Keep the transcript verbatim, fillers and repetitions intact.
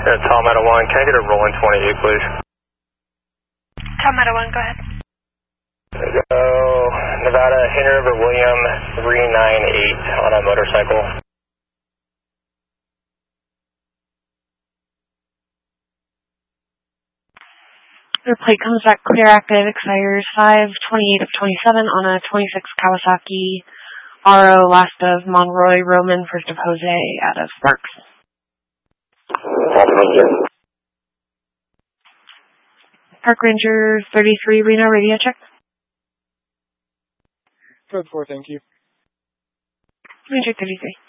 Yeah, Tom Meadow one, can I get a rolling twenty-eight, please? Tom Meadow one, go ahead. There we go. Nevada, Henry River William three nine eight on a motorcycle. Your plate comes back clear, active, expires five twenty-eight of twenty-seven on a twenty-six Kawasaki R O, last of Monroy Roman, first of Jose, out of Sparks. Park Ranger thirty-three, Reno, radio check. Code four, thank you. Ranger thirty-three.